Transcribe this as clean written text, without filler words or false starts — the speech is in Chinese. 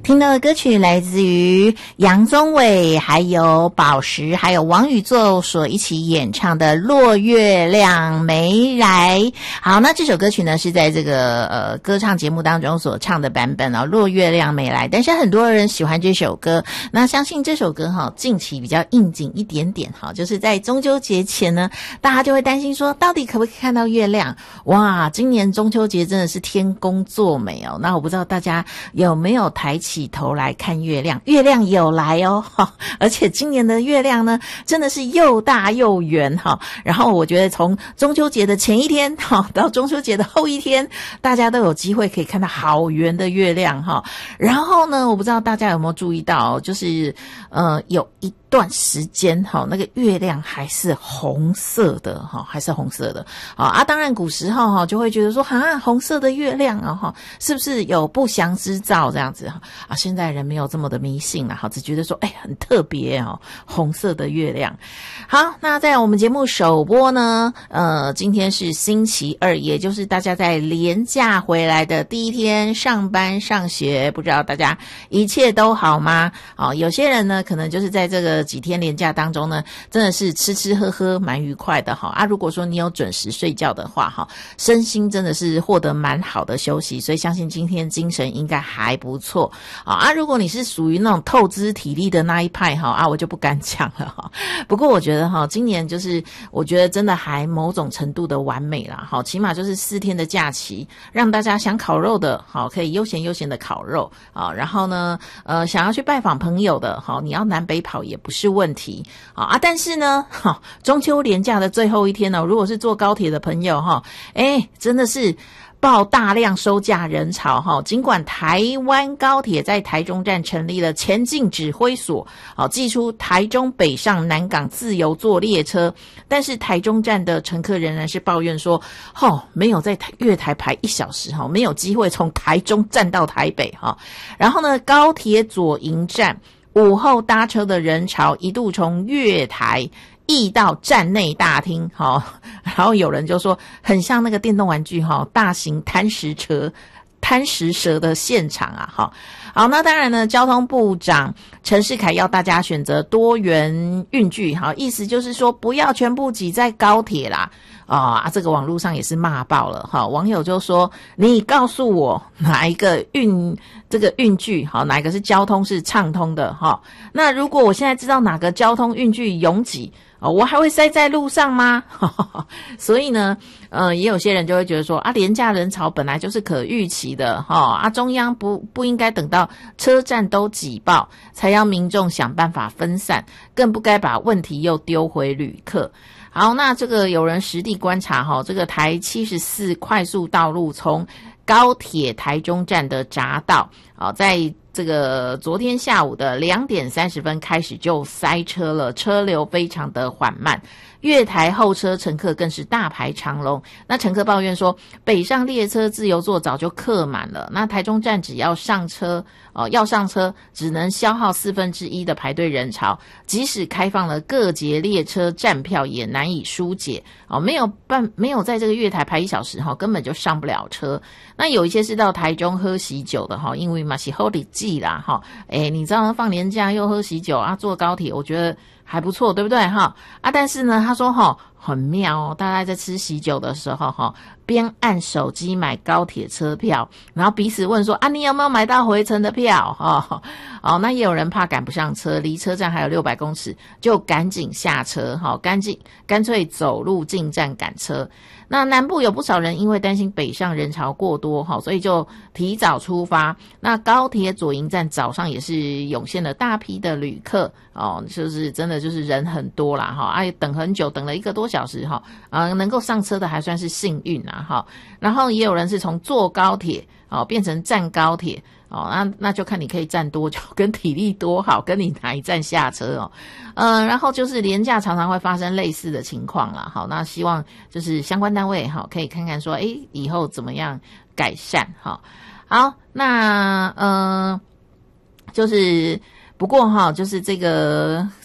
听到的歌曲来自于杨宗纬还有宝石还有王宇宙所一起演唱的落月亮没来。好，那这首歌曲呢是在这个歌唱节目当中所唱的版本哦，落月亮没来，但是很多人喜欢这首歌。那相信这首歌近期比较应景一点点就是在中秋节前呢，大家就会担心说到底可不可以看到月亮。哇，今年中秋节真的是天公作美哦。那我不知道大家有没有抬起头来看月亮，月亮有来哦，而且今年的月亮呢真的是又大又圆然后我觉得从中秋节的前一天到中秋节的后一天，大家都有机会可以看到好圆的月亮然后呢，我不知道大家有没有注意到就是有一段时间那个月亮还是红色的还是红色的当然古时候就会觉得说红色的月亮是不是有不祥之兆这样子现在人没有这么的迷信了只觉得说很特别红色的月亮。好，那在我们节目首播呢今天是星期二，也就是大家在连假回来的第一天上班上学，不知道大家一切都好吗？有些人呢可能就是在这个几天连假当中呢，真的是吃吃喝喝蛮愉快的如果说你有准时睡觉的话身心真的是获得蛮好的休息，所以相信今天精神应该还不错如果你是属于那种透支体力的那一派我就不敢讲了不过我觉得今年就是我觉得真的还某种程度的完美啦起码就是4天的假期，让大家想烤肉的可以悠闲的烤肉然后呢想要去拜访朋友的你要南北跑也不是问题但是呢中秋连假的最后一天如果是坐高铁的朋友真的是爆大量收假人潮尽管台湾高铁在台中站成立了前进指挥所寄出台中北上南港自由坐列车，但是台中站的乘客仍然是抱怨说没有在月台排1小时没有机会从台中站到台北然后呢，高铁左营站午后搭车的人潮一度从月台溢到站内大厅然后有人就说很像那个电动玩具大型贪食蛇的现场好，那当然呢，交通部长陈世凯要大家选择多元运具意思就是说不要全部挤在高铁啦这个网络上也是骂爆了网友就说你告诉我哪一个运具哪一个是交通是畅通的那如果我现在知道哪个交通运具拥挤我还会塞在路上吗？所以呢也有些人就会觉得说廉价人潮本来就是可预期的中央不应该等到车站都挤爆才要民众想办法分散，更不该把问题又丢回旅客。好，那这个有人实地观察这个台74快速道路从高铁台中站的匝道在这个昨天下午的2点30分开始就塞车了，车流非常的缓慢，月台候车乘客更是大排长龙。那乘客抱怨说北上列车自由座早就客满了，那台中站只要上车只能消耗1/4的排队人潮，即使开放了各节列车站票也难以疏解没有在这个月台排1小时根本就上不了车。那有一些是到台中喝喜酒的因为嘛是好日子啦你知道放年假又喝喜酒坐高铁我觉得还不错，对不对但是呢他说很妙大家在吃喜酒的时候边按手机买高铁车票，然后彼此问说你有没有买到回程的票那也有人怕赶不上车，离车站还有600公尺就赶紧下车干脆走路进站赶车。那南部有不少人因为担心北上人潮过多所以就提早出发。那高铁左营站早上也是涌现了大批的旅客就是真的就是人很多啦等很久，等了1个多小时能够上车的还算是幸运啦然后也有人是从坐高铁变成站高铁那就看你可以站多久，跟体力多好，跟你哪一站下车然后就是连假常常会发生类似的情况啦那希望就是相关单位可以看看说以后怎么样改善好，那就是不过就是这个